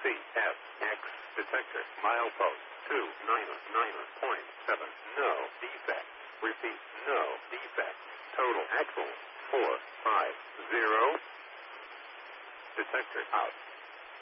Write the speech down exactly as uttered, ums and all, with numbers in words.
C S X detector milepost two nine nine point seven. No defect. Repeat, no defect. Total axle four five zero. Detector out.